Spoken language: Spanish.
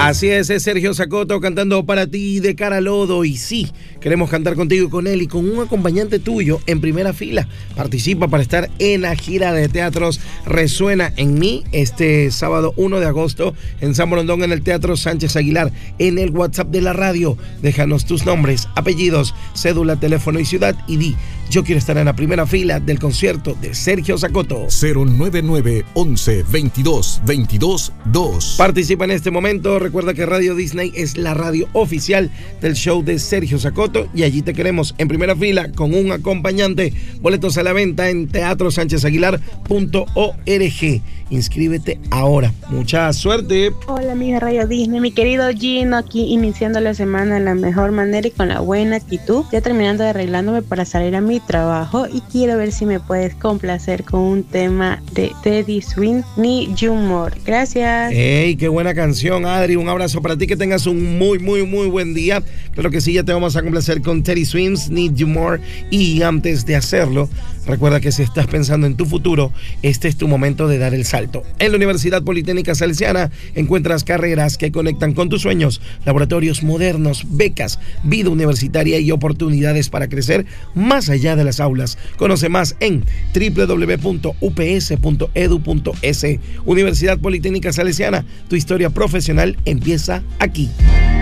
Así es Sergio Zacoto cantando para ti de cara al lodo. Y sí, queremos cantar contigo, con él y con un acompañante tuyo en primera fila. Participa para estar en la gira de teatros Resuena en mí este sábado 1 de agosto en San Borondón, en el Teatro Sánchez Aguilar. En el WhatsApp de la radio, déjanos tus nombres, apellidos, cédula, teléfono y ciudad y di: yo quiero estar en la primera fila del concierto de Sergio Zacoto. 099 11 22 22 2. Participa en este momento. Recuerda que Radio Disney es la radio oficial del show de Sergio Zacoto y allí te queremos en primera fila con un acompañante. Boletos a la venta en teatrosánchezaguilar.org. Inscríbete ahora. Mucha suerte. Hola amiga Radio Disney, mi querido Gino, aquí iniciando la semana de la mejor manera y con la buena actitud, ya terminando de arreglándome para salir a mi trabajo y quiero ver si me puedes complacer con un tema de Teddy Swims, Need You More. Gracias. ¡Ey, qué buena canción, Adri! Un abrazo para ti, que tengas un muy buen día. Claro que sí, ya te vamos a complacer con Teddy Swims, Need You More. Y antes de hacerlo, recuerda que si estás pensando en tu futuro, este es tu momento de dar el salto. En la Universidad Politécnica Salesiana encuentras carreras que conectan con tus sueños, laboratorios modernos, becas, vida universitaria y oportunidades para crecer más allá de las aulas. Conoce más en www.ups.edu.es. Universidad Politécnica Salesiana, tu historia profesional empieza aquí.